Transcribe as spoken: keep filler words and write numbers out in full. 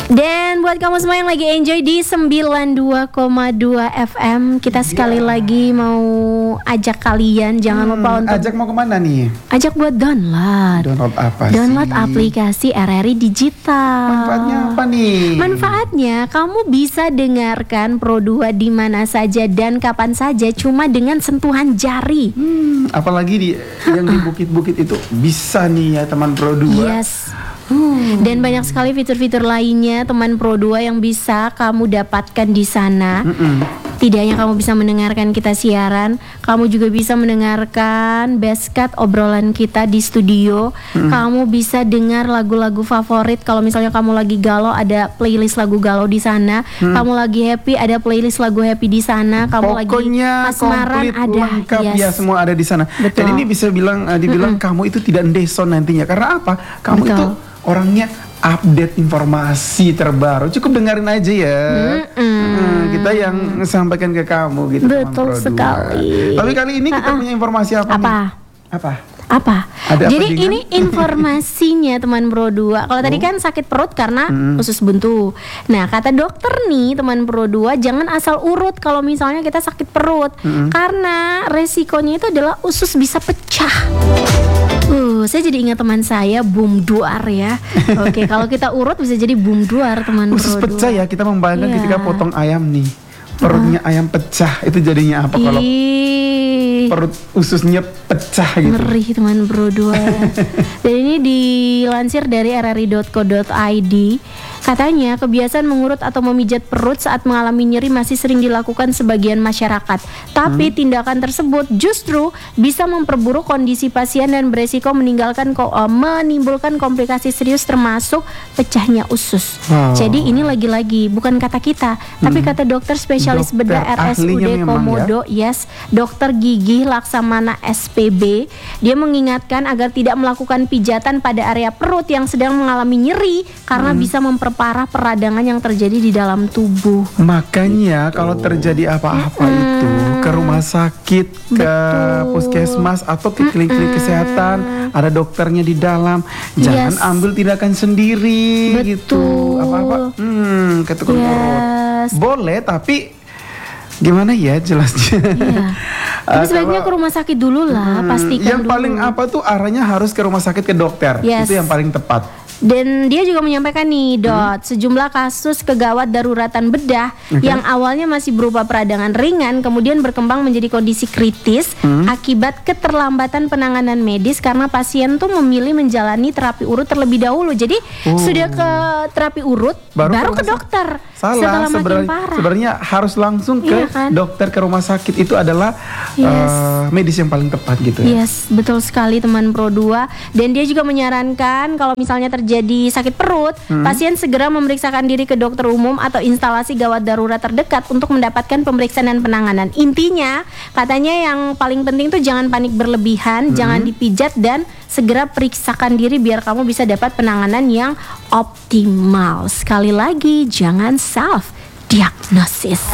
Dan buat kamu semua yang lagi enjoy di sembilan puluh dua koma dua F M, kita sekali yeah. lagi mau ajak kalian, jangan hmm, lupa untuk ajak mau kemana nih? Ajak buat download. Download apa Download sih? aplikasi R R I Digital. Manfaatnya apa nih? Manfaatnya kamu bisa dengarkan Pro dua di mana saja dan kapan saja cuma dengan sentuhan jari. Hmm, apalagi di yang di bukit-bukit itu bisa nih ya teman Pro dua. Yes. Hmm. Dan banyak sekali fitur-fitur lainnya teman Pro dua yang bisa kamu dapatkan di sana. Mm-mm. Tidak hanya kamu bisa mendengarkan kita siaran, kamu juga bisa mendengarkan Bestcut obrolan kita di studio. Mm. Kamu bisa dengar lagu-lagu favorit. Kalau misalnya kamu lagi galau, ada playlist lagu galau di sana. Mm. Kamu lagi happy, ada playlist lagu happy di sana. Kamu Pokoknya lagi kasmaran, ada lengkap yes. ya, semua ada di sana. Betul. Jadi ini bisa bilang uh, dibilang Mm-mm. kamu itu tidak ndeson nantinya. Karena apa? Kamu Betul. itu orangnya update informasi terbaru. Cukup dengerin aja ya. Hmm, kita yang sampaikan ke kamu gitu. Betul sekali. Tapi kali ini kita Ha-ha. punya informasi apa, apa? nih? Apa? Apa? Ada Jadi apa ini informasinya teman Pro dua. Kalau oh. tadi kan sakit perut karena hmm. usus buntu. Nah, kata dokter nih teman Pro dua, jangan asal urut kalau misalnya kita sakit perut. Hmm. Karena resikonya itu adalah usus bisa pecah. Uh, saya jadi ingat teman saya Bum Duar ya. Oke, kalau kita urut bisa jadi Bum Duar teman Pro dua. Usus pecah ya, kita membayangkan yeah. ketika potong ayam nih. Perutnya uh. ayam pecah, itu jadinya apa kalau perut ususnya pecah gitu. Ngeri teman Pro dua. Dan ini dilansir dari r r i dot co dot i d. Katanya kebiasaan mengurut atau memijat perut saat mengalami nyeri masih sering dilakukan sebagian masyarakat. Tapi hmm. tindakan tersebut justru bisa memperburuk kondisi pasien dan beresiko meninggalkan ko- uh, menimbulkan komplikasi serius termasuk pecahnya usus. Wow. Jadi ini lagi-lagi bukan kata kita, hmm. tapi kata dokter spesialis dokter bedah R S U D Komodo, ya? yes, Dokter Gigi Laksamana S P B. Dia mengingatkan agar tidak melakukan pijatan pada area perut yang sedang mengalami nyeri karena hmm. bisa memperparah peradangan yang terjadi di dalam tubuh. Makanya gitu. Kalau terjadi apa-apa hmm. itu ke rumah sakit, ke Betul. puskesmas atau ke klinik-klinik hmm. kesehatan, ada dokternya di dalam. Jangan yes. ambil tindakan sendiri. Betul. Gitu. Apa-apa hmm, ketukar yes. perut. Boleh tapi gimana ya jelasnya? Iya. Tapi sebaiknya ke rumah sakit dulu lah, hmm, pastikan Yang dulu. paling apa tuh arahnya harus ke rumah sakit ke dokter. Yes. Itu yang paling tepat. Dan dia juga menyampaikan nih Dot, hmm. sejumlah kasus kegawat daruratan bedah okay. yang awalnya masih berupa peradangan ringan kemudian berkembang menjadi kondisi kritis hmm. akibat keterlambatan penanganan medis karena pasien tuh memilih menjalani terapi urut terlebih dahulu. Jadi oh. sudah ke terapi urut baru, baru ke, ke dokter. Salah, sebenarnya sebenarnya harus langsung ke iya kan? dokter, ke rumah sakit. Itu adalah yes. uh, medis yang paling tepat gitu ya. Yes, betul sekali teman Pro dua. Dan dia juga menyarankan kalau misalnya terjadi sakit perut, hmm. pasien segera memeriksakan diri ke dokter umum atau instalasi gawat darurat terdekat untuk mendapatkan pemeriksaan dan penanganan. Intinya, katanya yang paling penting tuh jangan panik berlebihan, hmm. jangan dipijat dan segera periksakan diri biar kamu bisa dapat penanganan yang optimal. Sekali lagi, jangan self diagnosis.